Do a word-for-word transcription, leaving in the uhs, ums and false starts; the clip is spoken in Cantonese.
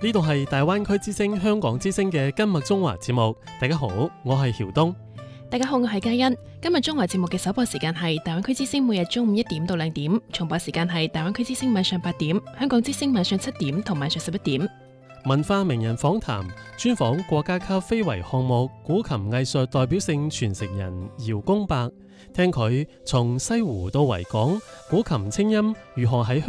呢度係大灣區之聲香港之聲嘅今日中華節目。大家好，我係曉東。 大家好，我係嘉欣。今日中華節目嘅首播時間係大灣區之聲每日中午一點到兩點，重播時間係大灣區之聲晚上八點，香港之聲晚上七點同晚上十一點。 文化名人訪談，專訪國家級非遺項目古琴藝術代表性傳承人姚公伯，聽佢從西湖到維港，古琴清音如何喺香